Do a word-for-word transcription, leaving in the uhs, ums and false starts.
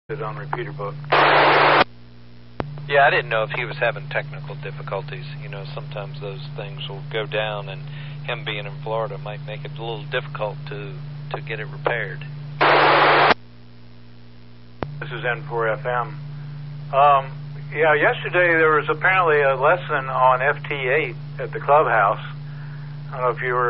It's on repeater book. Yeah, I didn't know if he was having technical difficulties. You know, sometimes those things will go down, and him being in Florida might make it a little difficult to, to get it repaired. This is N four F M. Um, yeah, yesterday there was apparently a lesson on F T eight at the clubhouse. I don't know if you were